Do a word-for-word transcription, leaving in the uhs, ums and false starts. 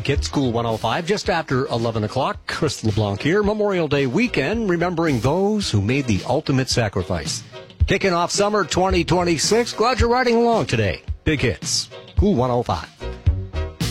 Big Hits, Cool one oh five, just after eleven o'clock. Chris LeBlanc here. Memorial Day weekend, remembering those who made the ultimate sacrifice. Kicking off summer twenty twenty-six. Glad you're riding along today. Big Hits, Cool one oh five.